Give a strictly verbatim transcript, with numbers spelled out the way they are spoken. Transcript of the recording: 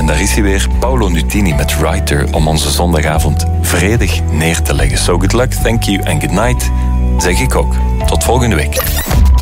En daar is hij weer, Paolo Nutini met Writer, om onze zondagavond vredig neer te leggen. So good luck, thank you and good night, zeg ik ook. Tot volgende week.